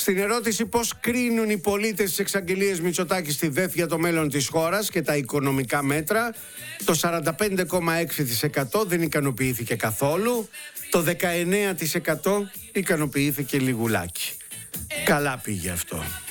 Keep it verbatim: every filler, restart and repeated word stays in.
Στην ερώτηση πώς κρίνουν οι πολίτες τις εξαγγελίες Μητσοτάκη στη ΔΕΘ για το μέλλον της χώρας και τα οικονομικά μέτρα, το σαράντα πέντε κόμμα έξι τοις εκατό δεν ικανοποιήθηκε καθόλου, το δεκαεννέα τοις εκατό ικανοποιήθηκε λιγουλάκι. Καλά πήγε αυτό.